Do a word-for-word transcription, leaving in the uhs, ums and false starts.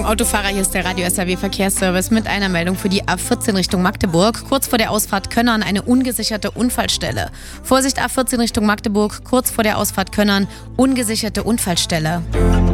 Autofahrer, hier ist der Radio S R W Verkehrsservice mit einer Meldung für die A vierzehn Richtung Magdeburg. Kurz vor der Ausfahrt Könnern eine ungesicherte Unfallstelle. Vorsicht A vierzehn Richtung Magdeburg, kurz vor der Ausfahrt Könnern, ungesicherte Unfallstelle.